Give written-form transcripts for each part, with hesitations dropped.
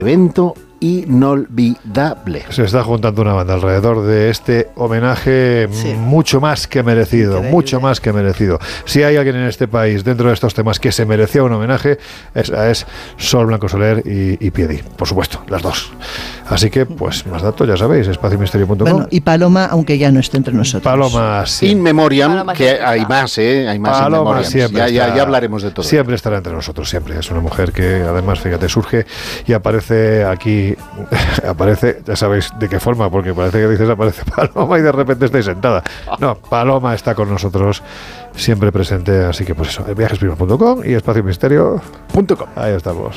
evento inolvidable. Se está juntando una banda alrededor de este homenaje mucho más que merecido, mucho más que merecido. Si hay alguien en este país dentro de estos temas que se merecía un homenaje, esa es Sol Blanco Soler y Piedi, por supuesto, las dos. Así que, pues, más datos, ya sabéis, espaciomisterio.com. Bueno, y Paloma, aunque ya no esté entre nosotros. Paloma, sí. In memoriam, que hay más, hay más Paloma in memoriam. siempre Ya hablaremos de todo. Siempre estará entre nosotros, siempre. Es una mujer que, además, fíjate, surge y aparece aquí, aparece, ya sabéis de qué forma, porque parece que dices aparece Paloma y de repente estáis sentada. No, Paloma está con nosotros, siempre presente, así que pues eso, viajesprimas.com y espaciomisterio.com. Ahí estamos.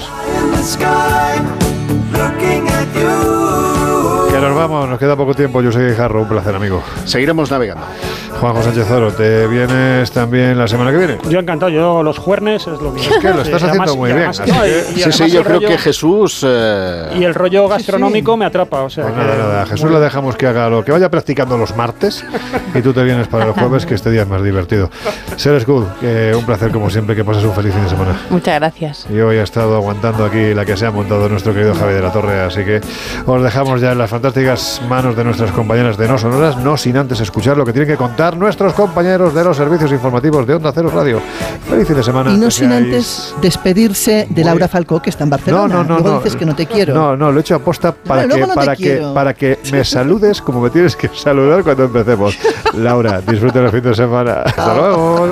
Que nos vamos, nos queda poco tiempo. Yo soy Guijarro, un placer, amigo. Seguiremos navegando. Juanjo Sánchez Oro, ¿te vienes también la semana que viene? Yo encantado, yo los jueves es lo mío. Es que lo estás haciendo muy bien. Sí, yo creo que Jesús... Y el rollo gastronómico me atrapa, o sea... Pues nada, Jesús le dejamos que haga lo que vaya practicando los martes y tú te vienes para el jueves, que este día es más divertido. Seres Good, un placer como siempre, que pases un feliz fin de semana. Muchas gracias. Y hoy ha estado aguantando aquí la que se ha montado nuestro querido Javi de la Torre, así que os dejamos ya en las fantásticas manos de nuestras compañeras de No Sonoras, no sin antes escuchar lo que tienen que contar nuestros compañeros de los servicios informativos de Onda Cero Radio. Feliz fin de semana. Y no sin antes despedirse de Laura Falcó, que está en Barcelona. Luego dices que no te quiero. No, lo he hecho aposta para que me saludes como me tienes que saludar cuando empecemos. Laura, disfruta el fin de semana. Hasta luego.